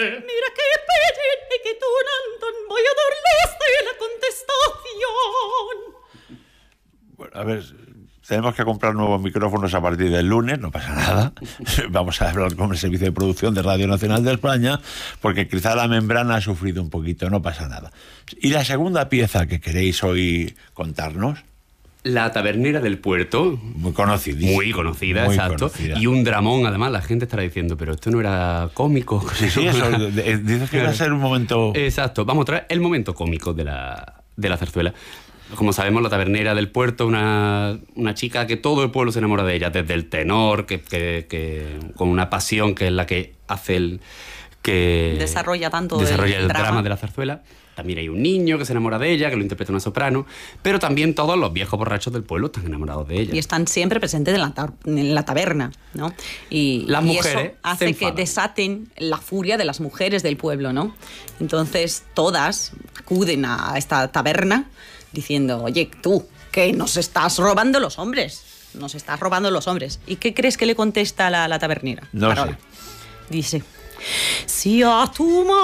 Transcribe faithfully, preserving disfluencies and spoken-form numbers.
Mira que pellen y que tunanton, voy a darles de la contestación. Bueno, a ver, tenemos que comprar nuevos micrófonos a partir del lunes, no pasa nada. Vamos a hablar con el servicio de producción de Radio Nacional de España, porque quizá la membrana ha sufrido un poquito, no pasa nada. ¿Y la segunda pieza que queréis hoy contarnos? La tabernera del puerto. Muy conocida. Muy conocida, Muy exacto. conocida. Y un dramón, además, la gente estará diciendo, pero esto no era cómico. Sí, sí, eso, dices que iba a ser un momento... Exacto, vamos a traer el momento cómico de la, de la zarzuela. Como sabemos, la tabernera del puerto, una, una chica que todo el pueblo se enamora de ella, desde el tenor, que, que, que con una pasión que es la que hace el... que Desarrolla tanto desarrolla el el drama. drama de la zarzuela. También hay un niño que se enamora de ella, que lo interpreta una soprano, pero también todos los viejos borrachos del pueblo están enamorados de ella. Y están siempre presentes en la, ta- en la taberna, ¿no? Y, Las y mujeres eso hace se que enfadan. desaten la furia de las mujeres del pueblo, ¿no? Entonces todas acuden a esta taberna diciendo, oye, tú, que nos estás robando los hombres, nos estás robando los hombres. ¿Y qué crees que le contesta la, la tabernera? No Carola. sé. Dice, si a tu